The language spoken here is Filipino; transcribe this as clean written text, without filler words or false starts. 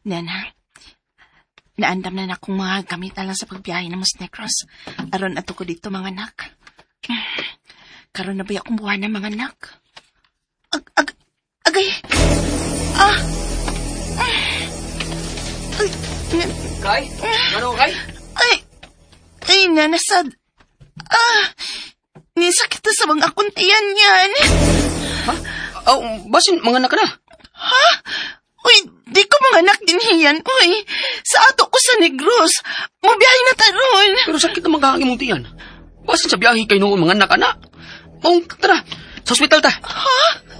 Nana, naandam na akong mga gamitan lang sa pagbiyahe ng Mas Negros. Aron ato ko dito mga anak. Karon na ba akong buwan ng mga anak? Agay! Kay? Ano, Kay? Ay, nanasad. Nisakit na sa mga kuntiyan yan. Ha? Basin, mga anak ka na. Ha? Uy, di ko mga anak din hiyan. Uy, sa ato ko sa Negros. Mabiyahe na taron. Pero sakit na magkakaging mong tiyan. Basin sa biyahe kayo noong mga anak ka na. Tara, sa ospital ta. Ha?